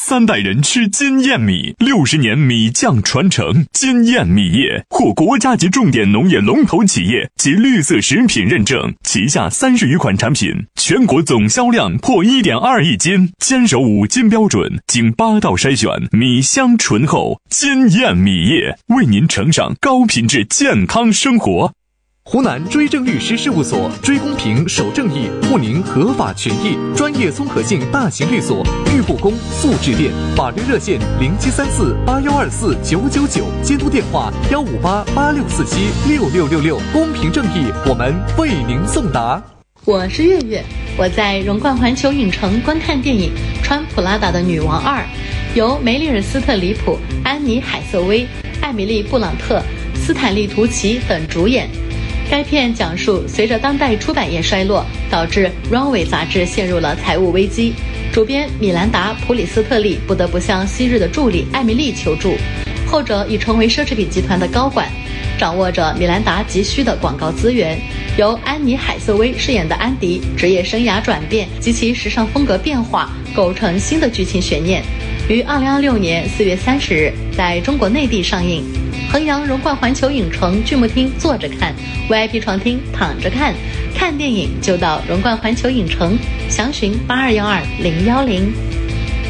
3代人吃金燕米，60年米酱传承。金燕米业获国家级重点农业龙头企业及绿色食品认证，旗下30余款产品，全国总销量破1.2亿斤，坚守5金标准，经8道筛选，米香醇厚。金燕米业为您呈上高品质健康生活。 湖南追正律师事务所，追公平守正义，护您合法权益，专业综合性大型律所，豫不公速致电，法律热线073481249999，监督电话15886476666，公平正义，我们为您送达。 我是月月，我在荣冠环球影城观看电影《穿普拉达的女王2》，由梅丽尔·斯特里普、安妮·海瑟薇、艾米丽·布朗特、斯坦利·图奇等主演。该片讲述随着当代出版业衰落，导致 Runway 杂志陷入了财务危机，主编米兰达·普里斯特利不得不向昔日的助理艾米丽求助，后者已成为奢侈品集团的高管，掌握着米兰达急需的广告资源。由安妮·海瑟薇饰演的安迪职业生涯转变及其时尚风格变化，构成新的剧情悬念，于2026年4月30日在中国内地上映。衡阳荣冠环球影城剧目厅坐着看， VIP 床厅躺着看，看电影就到荣冠环球影城，详询8212-010。